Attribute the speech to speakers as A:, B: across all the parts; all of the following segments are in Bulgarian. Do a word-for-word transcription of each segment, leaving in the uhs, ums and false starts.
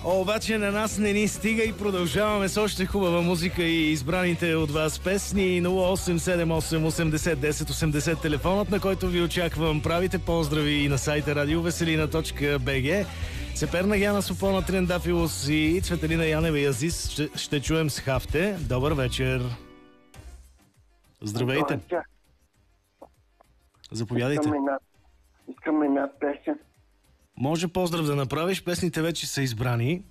A: Обаче на нас не ни стига и продължаваме с още хубава музика и избраните от вас песни. нула осем седем осем осемдесет десет осемдесет телефонът, на който ви очаквам. Правите поздрави и на сайта радиовеселина точка бг. Сеперна Яна Сопона, Трендафилос и Цветелина Янева и Азис ще, ще чуем с Хафте. Добър вечер! Здравейте! Заповядайте.
B: Искам една песен.
A: Може поздрав да направиш, песните вече са избрани.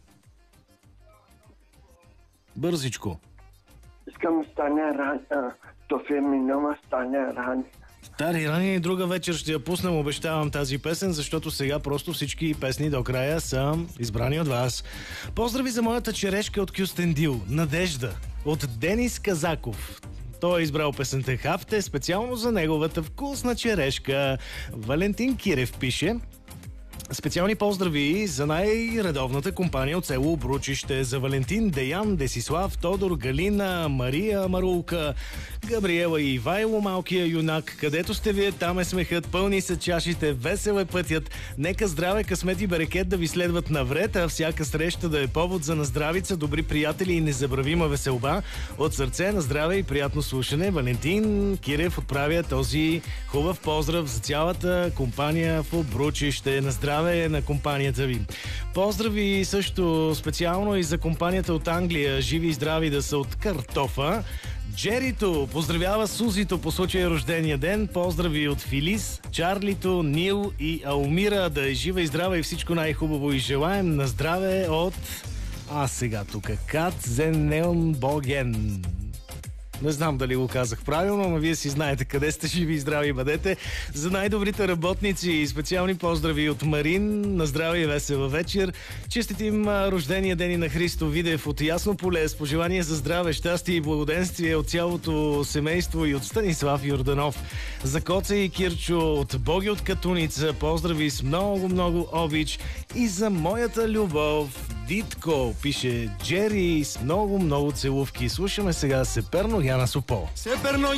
A: Бързичко.
B: Искам стане рани. То феминова стане рани.
A: Стари рани и друга вечер ще я пуснем, обещавам тази песен, защото сега просто всички песни до края са избрани от вас. Поздрави за моята черешка от Кюстендил, Надежда, от Денис Казаков. Той е избрал песента Хафте специално за неговата вкусна черешка. Валентин Кирев пише: специални поздрави за най-редовната компания от село Обручище, за Валентин, Деян, Десислав, Тодор, Галина, Мария, Марулка, Габриела и Ивайло, малкия юнак. Където сте вие, там е смехът, пълни са чашите, весел е пътят. Нека здраве, късмет и берекет да ви следват навред, а всяка среща да е повод за наздравица, добри приятели и незабравима веселба. От сърце на здраве и приятно слушане. Валентин Кирев отправя този хубав поздрав за цялата компания в Обручище. На здраве на компанията ви. Поздрави също специално и за компанията от Англия. Живи и здрави да са от Картофа. Джерито поздравява Сузито по случая рождения ден. Поздрави от Филис, Чарлито, Нил и Алмира. Да е жива и здрава и всичко най-хубаво и желаем. На здраве от... А сега тук Кат Зенеон Боген. Не знам дали го казах правилно, но вие си знаете къде сте, живи и здрави бъдете. За най-добрите работници и специални поздрави от Марин. На здраве и весела вечер. Честитим рождения ден и на Христо Видев от Ясно поле. С пожелание за здраве, щастие и благоденствие от цялото семейство и от Станислав Йорданов. За Коца и Кирчо от Боги от Катуница. Поздрави с много-много обич. И за моята любов Дитко, пише Джери, с много-много целувки. Слушаме сега Сеперно Яна Сопо.
C: Сеперно